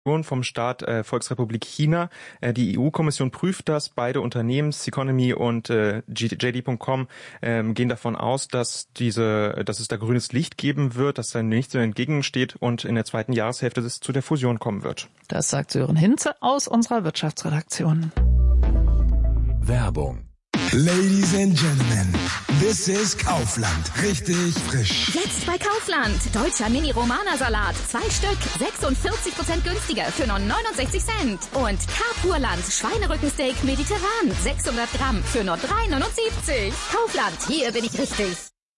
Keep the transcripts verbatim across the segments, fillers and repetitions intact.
vom Staat äh, Volksrepublik China. Äh, die E U-Kommission prüft das. Beide Unternehmen, Ceconomy und äh, J D Punkt com, äh, gehen davon aus, dass diese, dass es da grünes Licht geben wird, dass da nichts entgegensteht und in der zweiten Jahreshälfte es zu der Fusion kommen wird. Das sagt Sören Hinze aus unserer Wirtschaftsredaktion. Werbung. Ladies and Gentlemen, this is Kaufland. Richtig frisch. Jetzt bei Kaufland. Deutscher Mini-Romana-Salat. Zwei Stück. sechsundvierzig Prozent günstiger für nur neunundsechzig Cent. Und Carpurland. Schweinerückensteak mediterran. sechshundert Gramm für nur drei neunundsiebzig. Kaufland. Hier bin ich richtig.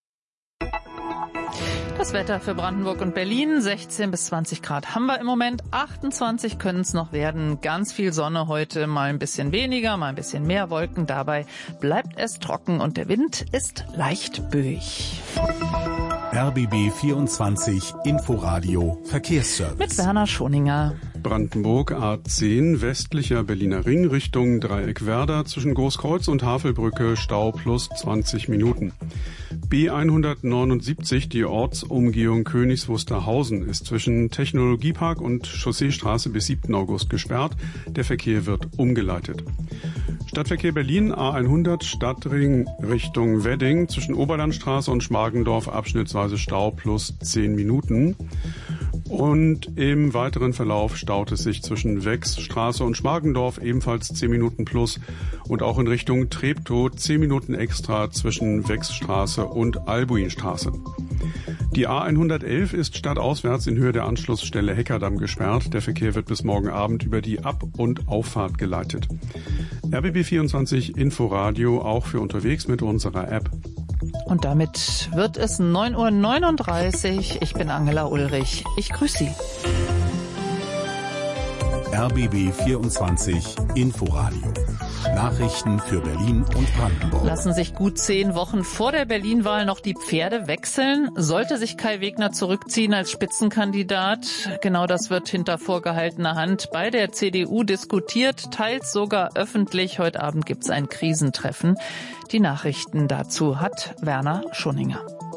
Das Wetter für Brandenburg und Berlin, sechzehn bis zwanzig Grad haben wir im Moment, achtundzwanzig können es noch werden. Ganz viel Sonne heute, mal ein bisschen weniger, mal ein bisschen mehr Wolken. Dabei bleibt es trocken und der Wind ist leicht böig. R B B vierundzwanzig Inforadio Verkehrsservice. Mit Werner Schoninger. Brandenburg A zehn, westlicher Berliner Ring, Richtung Dreieck-Werder, zwischen Großkreuz und Havelbrücke, Stau plus zwanzig Minuten. B hundertneunundsiebzig, die Ortsumgehung Königs Wusterhausen, ist zwischen Technologiepark und Chausseestraße bis siebten August gesperrt. Der Verkehr wird umgeleitet. Stadtverkehr Berlin A hundert, Stadtring Richtung Wedding, zwischen Oberlandstraße und Schmargendorf, abschnittsweise Stau plus zehn Minuten. Und im weiteren Verlauf staut es sich zwischen Wechsstraße und Schmargendorf, ebenfalls zehn Minuten plus. Und auch in Richtung Treptow zehn Minuten extra zwischen Wechsstraße und Albuinstraße. Die A hundertelf ist stadtauswärts in Höhe der Anschlussstelle Heckerdamm gesperrt. Der Verkehr wird bis morgen Abend über die Ab- und Auffahrt geleitet. R B B vierundzwanzig Inforadio auch für unterwegs mit unserer App. Und damit wird es neun Uhr neununddreißig. Ich bin Angela Ulrich. Ich grüße Sie. R B B vierundzwanzig Inforadio. Nachrichten für Berlin und Brandenburg. Lassen sich gut zehn Wochen vor der Berlin-Wahl noch die Pferde wechseln? Sollte sich Kai Wegner zurückziehen als Spitzenkandidat? Genau das wird hinter vorgehaltener Hand bei der C D U diskutiert, teils sogar öffentlich. Heute Abend gibt es ein Krisentreffen. Die Nachrichten dazu hat Werner Schoninger.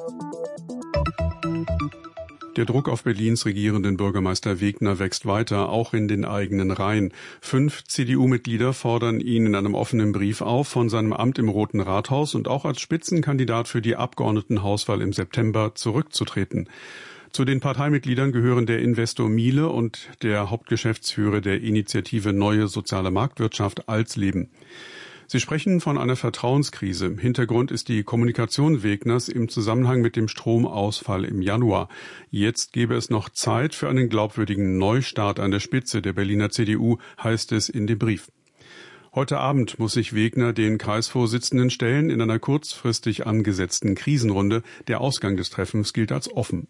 Der Druck auf Berlins regierenden Bürgermeister Wegner wächst weiter, auch in den eigenen Reihen. Fünf C D U-Mitglieder fordern ihn in einem offenen Brief auf, von seinem Amt im Roten Rathaus und auch als Spitzenkandidat für die Abgeordnetenhauswahl im September zurückzutreten. Zu den Parteimitgliedern gehören der Investor Miele und der Hauptgeschäftsführer der Initiative Neue Soziale Marktwirtschaft Alsleben. Sie sprechen von einer Vertrauenskrise. Hintergrund ist die Kommunikation Wegners im Zusammenhang mit dem Stromausfall im Januar. Jetzt gäbe es noch Zeit für einen glaubwürdigen Neustart an der Spitze der Berliner C D U, heißt es in dem Brief. Heute Abend muss sich Wegner den Kreisvorsitzenden stellen in einer kurzfristig angesetzten Krisenrunde. Der Ausgang des Treffens gilt als offen.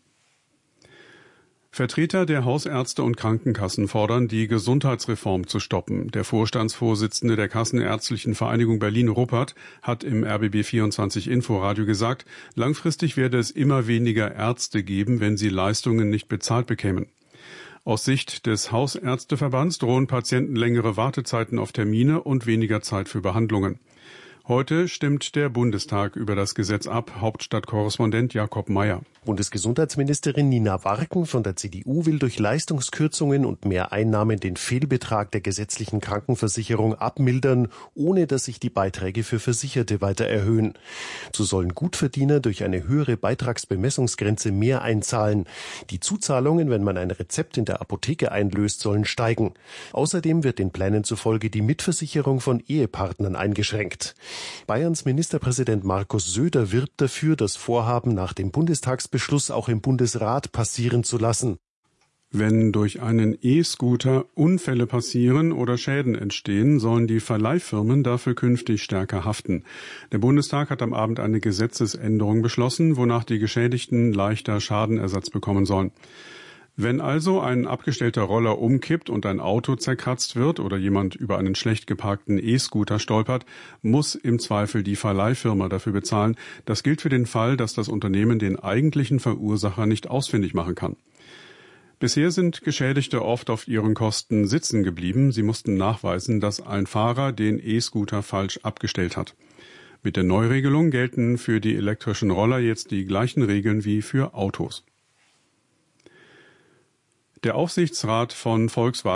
Vertreter der Hausärzte und Krankenkassen fordern, die Gesundheitsreform zu stoppen. Der Vorstandsvorsitzende der Kassenärztlichen Vereinigung Berlin, Ruppert, hat im R B B vierundzwanzig Inforadio gesagt, langfristig werde es immer weniger Ärzte geben, wenn sie Leistungen nicht bezahlt bekämen. Aus Sicht des Hausärzteverbands drohen Patienten längere Wartezeiten auf Termine und weniger Zeit für Behandlungen. Heute stimmt der Bundestag über das Gesetz ab. Hauptstadtkorrespondent Jakob Mayer. Bundesgesundheitsministerin Nina Warken von der C D U will durch Leistungskürzungen und mehr Einnahmen den Fehlbetrag der gesetzlichen Krankenversicherung abmildern, ohne dass sich die Beiträge für Versicherte weiter erhöhen. So sollen Gutverdiener durch eine höhere Beitragsbemessungsgrenze mehr einzahlen. Die Zuzahlungen, wenn man ein Rezept in der Apotheke einlöst, sollen steigen. Außerdem wird den Plänen zufolge die Mitversicherung von Ehepartnern eingeschränkt. Bayerns Ministerpräsident Markus Söder wirbt dafür, das Vorhaben nach dem Bundestagsbeschluss auch im Bundesrat passieren zu lassen. Wenn durch einen E-Scooter Unfälle passieren oder Schäden entstehen, sollen die Verleihfirmen dafür künftig stärker haften. Der Bundestag hat am Abend eine Gesetzesänderung beschlossen, wonach die Geschädigten leichter Schadenersatz bekommen sollen. Wenn also ein abgestellter Roller umkippt und ein Auto zerkratzt wird oder jemand über einen schlecht geparkten E-Scooter stolpert, muss im Zweifel die Verleihfirma dafür bezahlen. Das gilt für den Fall, dass das Unternehmen den eigentlichen Verursacher nicht ausfindig machen kann. Bisher sind Geschädigte oft auf ihren Kosten sitzen geblieben. Sie mussten nachweisen, dass ein Fahrer den E-Scooter falsch abgestellt hat. Mit der Neuregelung gelten für die elektrischen Roller jetzt die gleichen Regeln wie für Autos. Der Aufsichtsrat von Volkswagen